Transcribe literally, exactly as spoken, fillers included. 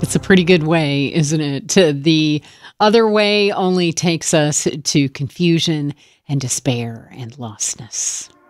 It's a pretty good way, isn't it? To the other way only takes us to confusion and despair and lostness.